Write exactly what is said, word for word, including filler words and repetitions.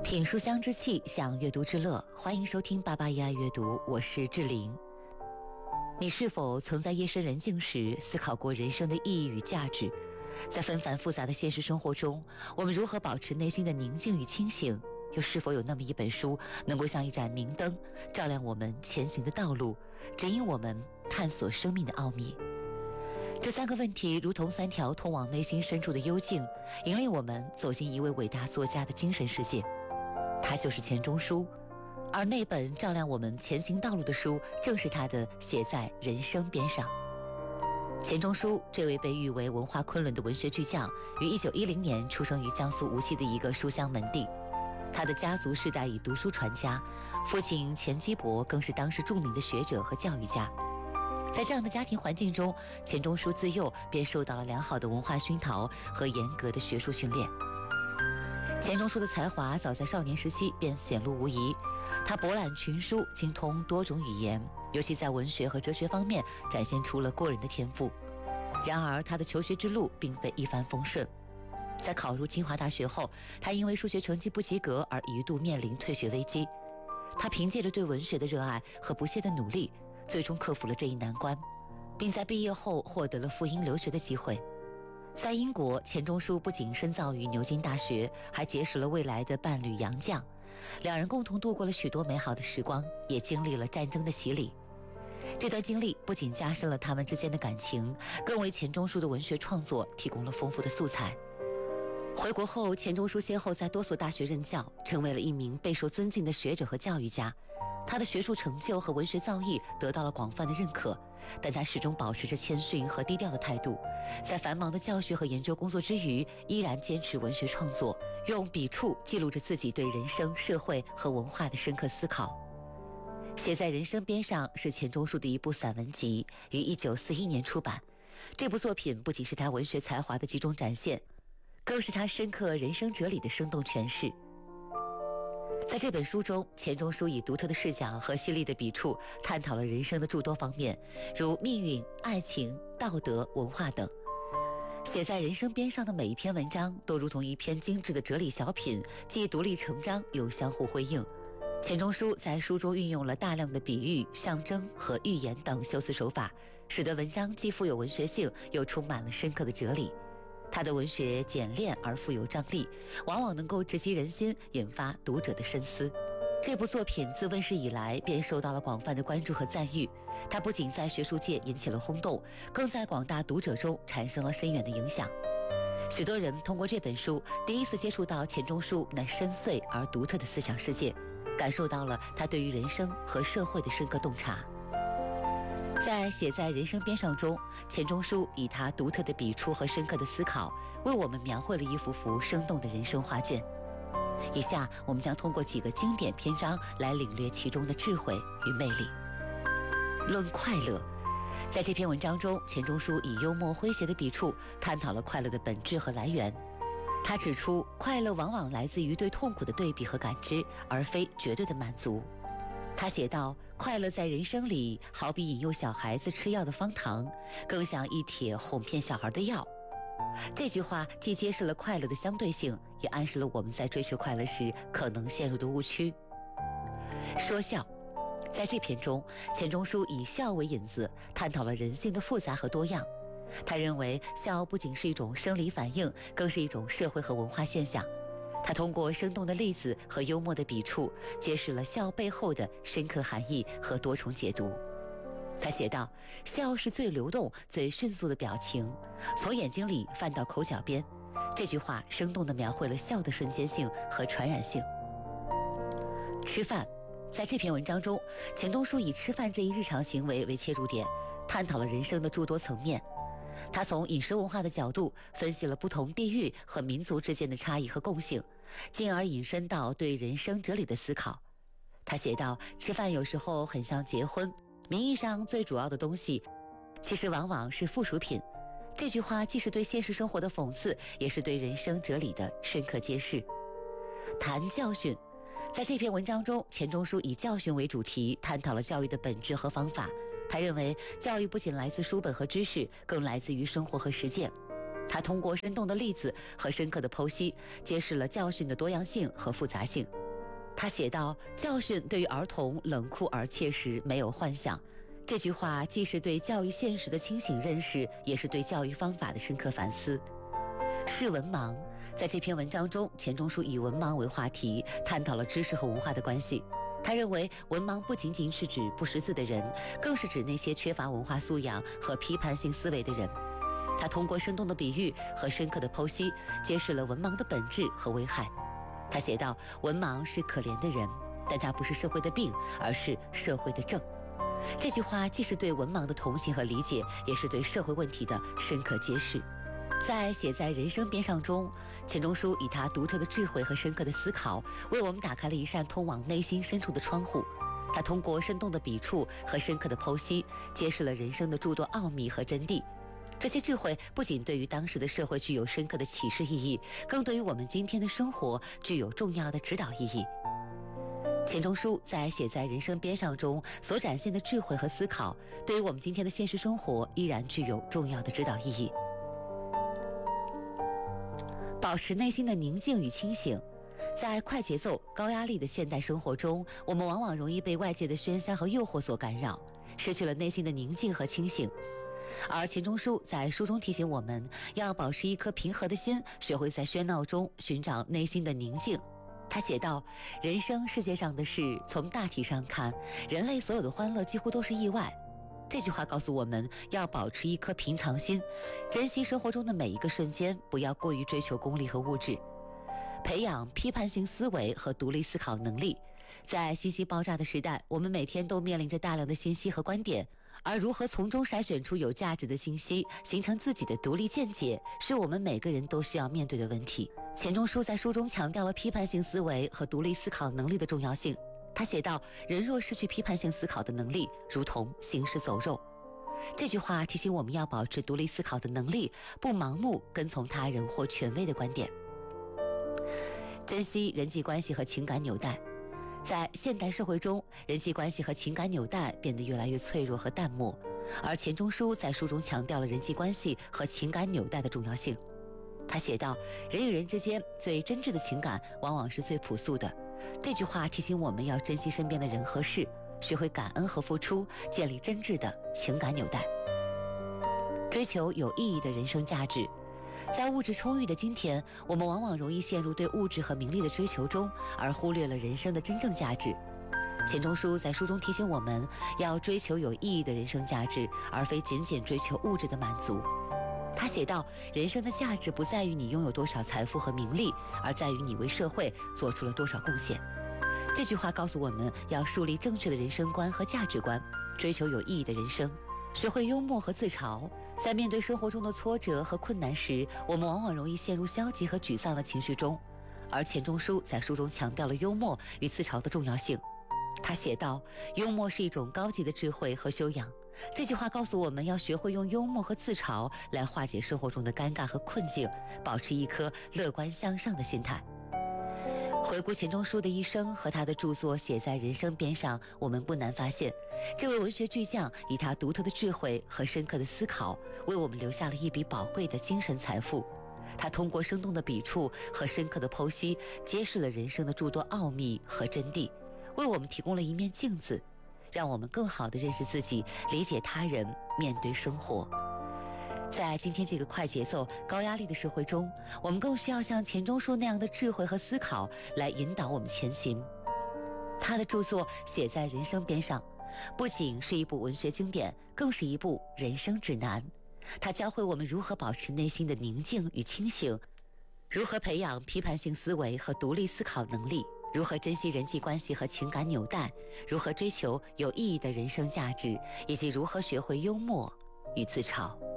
品书香之气，享阅读之乐，欢迎收听八八一爱阅读，我是志玲。你是否曾在夜深人静时思考过人生的意义与价值？在纷繁复杂的现实生活中，我们如何保持内心的宁静与清醒？又是否有那么一本书，能够像一盏明灯，照亮我们前行的道路，指引我们探索生命的奥秘？这三个问题如同三条通往内心深处的幽径，引领我们走进一位伟大作家的精神世界。他就是钱钟书，而那本照亮我们前行道路的书，正是他的《写在人生边上》。钱钟书这位被誉为文化昆仑的文学巨匠，于一九一零年出生于江苏无锡的一个书香门第。他的家族世代以读书传家，父亲钱基博更是当时著名的学者和教育家。在这样的家庭环境中，钱钟书自幼便受到了良好的文化熏陶和严格的学术训练。钱钟书的才华早在少年时期便显露无遗，他博览群书，精通多种语言，尤其在文学和哲学方面展现出了过人的天赋。然而他的求学之路并非一帆风顺，在考入清华大学后，他因为数学成绩不及格而一度面临退学危机。他凭借着对文学的热爱和不懈的努力，最终克服了这一难关，并在毕业后获得了赴英留学的机会。在英国，钱钟书不仅深造于牛津大学，还结识了未来的伴侣杨绛，两人共同度过了许多美好的时光，也经历了战争的洗礼。这段经历不仅加深了他们之间的感情，更为钱钟书的文学创作提供了丰富的素材。回国后，钱钟书先后在多所大学任教，成为了一名备受尊敬的学者和教育家。他的学术成就和文学造诣得到了广泛的认可，但他始终保持着谦逊和低调的态度，在繁忙的教学和研究工作之余，依然坚持文学创作，用笔触记录着自己对人生、社会和文化的深刻思考。写在人生边上是钱钟书的一部散文集，于一九四一年出版。这部作品不仅是他文学才华的集中展现，更是他深刻人生哲理的生动诠释。在这本书中，钱钟书以独特的视角和犀利的笔触探讨了人生的诸多方面，如命运、爱情、道德、文化等。写在人生边上的每一篇文章都如同一篇精致的哲理小品，既独立成章又相互辉映。钱钟书在书中运用了大量的比喻、象征和寓言等修辞手法，使得文章既富有文学性，又充满了深刻的哲理。他的文学简练而富有张力，往往能够直击人心，引发读者的深思。这部作品自问世以来便受到了广泛的关注和赞誉，它不仅在学术界引起了轰动，更在广大读者中产生了深远的影响。许多人通过这本书第一次接触到钱钟书那深邃而独特的思想世界，感受到了他对于人生和社会的深刻洞察。在写在人生边上中，钱钟书以他独特的笔触和深刻的思考，为我们描绘了一幅幅生动的人生画卷。以下我们将通过几个经典篇章来领略其中的智慧与魅力。论快乐，在这篇文章中，钱钟书以幽默诙谐的笔触探讨了快乐的本质和来源。他指出，快乐往往来自于对痛苦的对比和感知，而非绝对的满足。他写道，快乐在人生里好比引诱小孩子吃药的方糖，更像一帖哄骗小孩的药。这句话既揭示了快乐的相对性，也暗示了我们在追求快乐时可能陷入的误区。说笑，在这篇中，钱钟书以笑为引子，探讨了人性的复杂和多样。他认为笑不仅是一种生理反应，更是一种社会和文化现象。他通过生动的例子和幽默的笔触，揭示了笑背后的深刻含义和多重解读。他写道，笑是最流动、最迅速的表情，从眼睛里泛到口角边。这句话生动地描绘了笑的瞬间性和传染性。吃饭，在这篇文章中，钱钟书以吃饭这一日常行为为切入点，探讨了人生的诸多层面。他从饮食文化的角度分析了不同地域和民族之间的差异和共性，进而引申到对人生哲理的思考。他写道，吃饭有时候很像结婚，名义上最主要的东西其实往往是附属品。这句话既是对现实生活的讽刺，也是对人生哲理的深刻揭示。谈教训，在这篇文章中，钱钟书以教训为主题，探讨了教育的本质和方法。他认为教育不仅来自书本和知识，更来自于生活和实践。 他通过生动的例子和深刻的剖析，揭示了教训的多样性和复杂性。他写道：教训对于儿童冷酷而切实，没有幻想。这句话既是对教育现实的清醒认识，也是对教育方法的深刻反思。是文盲，在这篇文章中，钱钟书以文盲为话题，探讨了知识和文化的关系。他认为文盲不仅仅是指不识字的人，更是指那些缺乏文化素养和批判性思维的人。他通过生动的比喻和深刻的剖析，揭示了文盲的本质和危害。他写道：文盲是可怜的人，但他不是社会的病，而是社会的症。这句话既是对文盲的同情和理解，也是对社会问题的深刻揭示。在写在人生边上中，钱钟书以他独特的智慧和深刻的思考，为我们打开了一扇通往内心深处的窗户。他通过生动的笔触和深刻的剖析，揭示了人生的诸多奥秘和真谛。这些智慧不仅对于当时的社会具有深刻的启示意义，更对于我们今天的生活具有重要的指导意义。钱钟书在写在人生边上中所展现的智慧和思考，对于我们今天的现实生活依然具有重要的指导意义。保持内心的宁静与清醒。在快节奏、高压力的现代生活中，我们往往容易被外界的喧嚣和诱惑所干扰，失去了内心的宁静和清醒。而钱钟书在书中提醒我们，要保持一颗平和的心，学会在喧闹中寻找内心的宁静。他写道：人生世界上的事，从大体上看，人类所有的欢乐几乎都是意外。这句话告诉我们要保持一颗平常心，珍惜生活中的每一个瞬间，不要过于追求功利和物质，培养批判性思维和独立思考能力。在信息爆炸的时代，我们每天都面临着大量的信息和观点，而如何从中筛选出有价值的信息，形成自己的独立见解，是我们每个人都需要面对的问题。钱钟书在书中强调了批判性思维和独立思考能力的重要性。他写道：人若失去批判性思考的能力，如同行尸走肉。这句话提醒我们要保持独立思考的能力，不盲目跟从他人或权威的观点。珍惜人际关系和情感纽带。在现代社会中，人际关系和情感纽带变得越来越脆弱和淡漠，而钱钟书在书中强调了人际关系和情感纽带的重要性。他写道：人与人之间最真挚的情感往往是最朴素的。这句话提醒我们要珍惜身边的人和事，学会感恩和付出，建立真挚的情感纽带。追求有意义的人生价值。在物质充裕的今天，我们往往容易陷入对物质和名利的追求中，而忽略了人生的真正价值。钱钟书在书中提醒我们要追求有意义的人生价值，而非仅仅追求物质的满足。他写道：人生的价值不在于你拥有多少财富和名利，而在于你为社会做出了多少贡献。这句话告诉我们要树立正确的人生观和价值观，追求有意义的人生，学会幽默和自嘲。在面对生活中的挫折和困难时，我们往往容易陷入消极和沮丧的情绪中，而钱钟书在书中强调了幽默与自嘲的重要性。他写道：幽默是一种高级的智慧和修养。这句话告诉我们要学会用幽默和自嘲来化解生活中的尴尬和困境，保持一颗乐观向上的心态。回顾钱钟书的一生和他的著作写在人生边上，我们不难发现，这位文学巨匠以他独特的智慧和深刻的思考，为我们留下了一笔宝贵的精神财富。他通过生动的笔触和深刻的剖析，揭示了人生的诸多奥秘和真谛，为我们提供了一面镜子，让我们更好地认识自己，理解他人，面对生活。在今天这个快节奏、高压力的社会中，我们更需要像钱钟书那样的智慧和思考来引导我们前行。他的著作写在人生边上，不仅是一部文学经典，更是一部人生指南。他教会我们如何保持内心的宁静与清醒，如何培养批判性思维和独立思考能力，如何珍惜人际关系和情感纽带，如何追求有意义的人生价值，以及如何学会幽默与自嘲。